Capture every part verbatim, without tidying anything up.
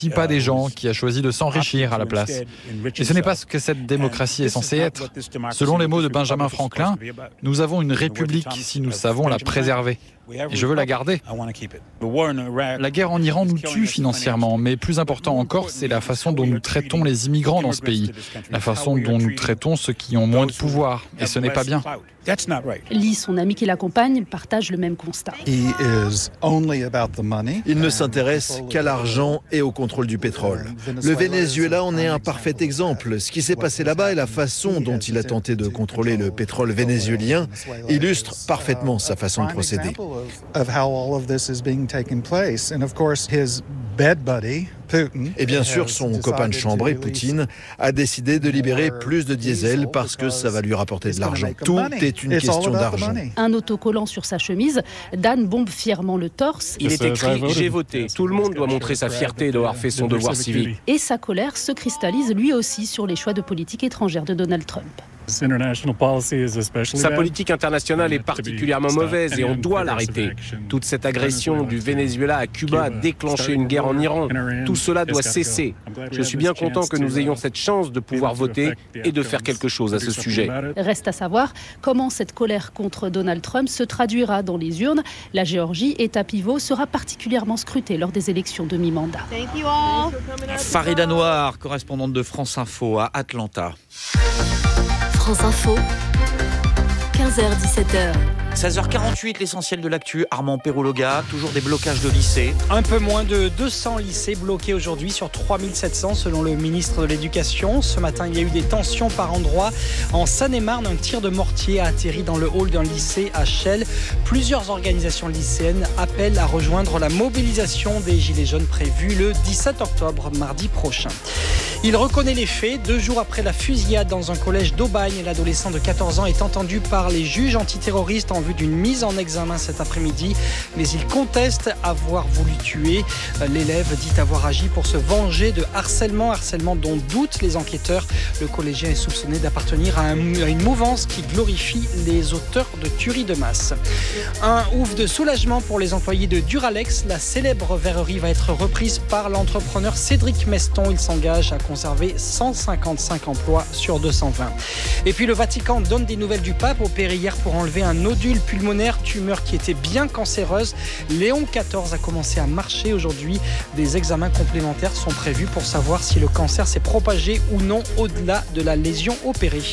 pas des gens, qui a choisi de s'enrichir à la place. Et ce n'est pas ce que cette démocratie est censée être. Selon les mots de Benjamin Franklin, nous avons une république si nous savons la préserver. Et je veux la garder. La guerre en Iran nous tue financièrement, mais plus important encore, c'est la façon dont nous traitons les immigrants dans ce pays, la façon dont nous traitons ceux qui ont moins de pouvoir, et ce n'est pas bien. Lee, son ami qui l'accompagne, partage le même constat. Il ne s'intéresse qu'à l'argent et au contrôle du pétrole. Le Venezuela en est un parfait exemple. Ce qui s'est passé là-bas et la façon dont il a tenté de contrôler le pétrole vénézuélien illustre parfaitement sa façon de procéder. Et bien sûr, son copain de chambrée, Poutine, a décidé de libérer plus de diesel parce que ça va lui rapporter de l'argent. Tout est une question d'argent. Un autocollant sur sa chemise, Dan bombe fièrement le torse. Il est écrit « J'ai voté ». Tout le monde doit montrer sa fierté d'avoir fait son devoir civique. Et sa colère se cristallise lui aussi sur les choix de politique étrangère de Donald Trump. Sa politique internationale est particulièrement mauvaise et on doit l'arrêter. Toute cette agression du Venezuela à Cuba a déclenché une guerre en Iran. Tout cela doit cesser. Je suis bien content que nous ayons cette chance de pouvoir voter et de faire quelque chose à ce sujet. Reste à savoir comment cette colère contre Donald Trump se traduira dans les urnes. La Géorgie, État pivot, sera particulièrement scrutée lors des élections de mi-mandat. Farida Noir, correspondante de France Info à Atlanta. France Info, quinze heures dix-sept heures. seize heures quarante-huit, l'essentiel de l'actu. Armand Perrouloga, toujours des blocages de lycées. Un peu moins de deux cents lycées bloqués aujourd'hui sur trois mille sept cents selon le ministre de l'Éducation. Ce matin, il y a eu des tensions par endroits. En Seine-et-Marne, un tir de mortier a atterri dans le hall d'un lycée à Chelles. Plusieurs organisations lycéennes appellent à rejoindre la mobilisation des Gilets jaunes prévue le dix-sept octobre, mardi prochain. Il reconnaît les faits. Deux jours après la fusillade dans un collège d'Aubagne, l'adolescent de quatorze ans est entendu par les juges antiterroristes en vue d'une mise en examen cet après-midi. Mais il conteste avoir voulu tuer. L'élève dit avoir agi pour se venger de harcèlement, harcèlement dont doutent les enquêteurs. Le collégien est soupçonné d'appartenir à, un, à une mouvance qui glorifie les auteurs de tueries de masse. Un ouf de soulagement pour les employés de Duralex. La célèbre verrerie va être reprise par l'entrepreneur Cédric Meston. Il s'engage à conserver cent cinquante-cinq emplois sur deux cent vingt. Et puis le Vatican donne des nouvelles du pape, opéré hier pour enlever un nodule pulmonaire, tumeur qui était bien cancéreuse. Léon quatorze a commencé à marcher aujourd'hui. Des examens complémentaires sont prévus pour savoir si le cancer s'est propagé ou non au-delà de la lésion opérée.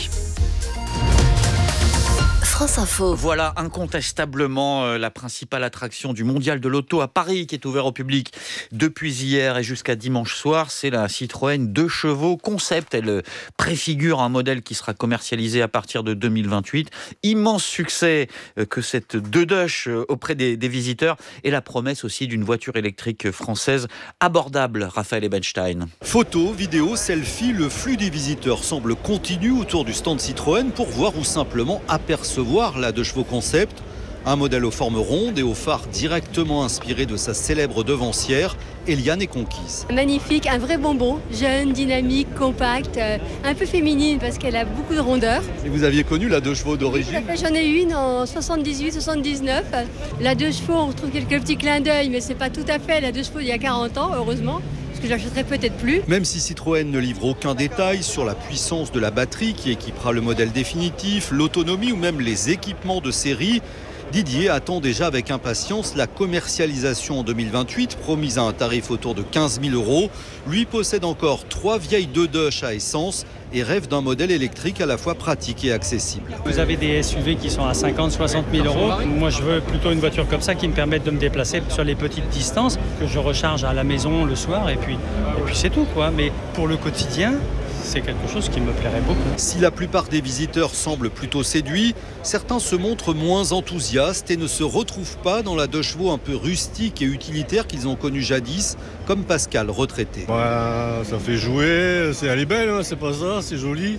France Info. Voilà incontestablement euh, la principale attraction du Mondial de l'Auto à Paris qui est ouvert au public depuis hier et jusqu'à dimanche soir. C'est la Citroën deux chevaux concept. Elle préfigure un modèle qui sera commercialisé à partir de deux mille vingt-huit. Immense succès euh, que cette deux Dush euh, auprès des, des visiteurs et la promesse aussi d'une voiture électrique française abordable. Raphaël Ebenstein. Photos, vidéos, selfies, le flux des visiteurs semble continu autour du stand Citroën pour voir ou simplement apercevoir la deux chevaux concept, un modèle aux formes rondes et aux phares directement inspiré de sa célèbre devancière, Eliane est conquise. Magnifique, un vrai bonbon, jeune, dynamique, compacte, euh, un peu féminine parce qu'elle a beaucoup de rondeur. Et vous aviez connu la deux chevaux d'origine ? J'en ai eu une en soixante-dix-huit soixante-dix-neuf. La deux chevaux, on retrouve quelques petits clins d'œil, mais c'est pas tout à fait la deux chevaux d'il y a quarante ans, heureusement. Que j'achèterai peut-être plus. Même si Citroën ne livre aucun détail sur la puissance de la batterie qui équipera le modèle définitif, l'autonomie ou même les équipements de série, Didier attend déjà avec impatience la commercialisation en deux mille vingt-huit, promise à un tarif autour de quinze mille euros. Lui possède encore trois vieilles deux Dush à essence et rêve d'un modèle électrique à la fois pratique et accessible. Vous avez des S U V qui sont à cinquante à soixante mille euros. Moi, je veux plutôt une voiture comme ça qui me permette de me déplacer sur les petites distances, que je recharge à la maison le soir et puis, et puis c'est tout, quoi. Mais pour le quotidien, c'est quelque chose qui me plairait beaucoup. Si la plupart des visiteurs semblent plutôt séduits, certains se montrent moins enthousiastes et ne se retrouvent pas dans la deux chevaux un peu rustique et utilitaire qu'ils ont connue jadis, comme Pascal, retraité. Bah, ça fait jouer, c'est, elle est belle, hein, c'est pas ça, c'est joli.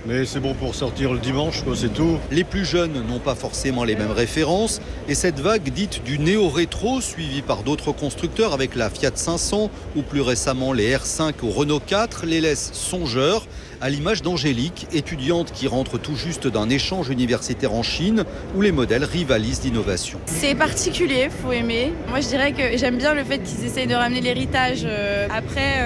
mais c'est bon pour sortir le dimanche, quoi, c'est tout. Les plus jeunes n'ont pas forcément les mêmes références et cette vague dite du néo-rétro, suivie par d'autres constructeurs avec la Fiat cinq cents ou plus récemment les R cinq ou Renault quatre, les laisse songeurs, à l'image d'Angélique, étudiante qui rentre tout juste d'un échange universitaire en Chine où les modèles rivalisent d'innovation. C'est particulier, faut aimer. Moi je dirais que j'aime bien le fait qu'ils essayent de ramener l'héritage. Après,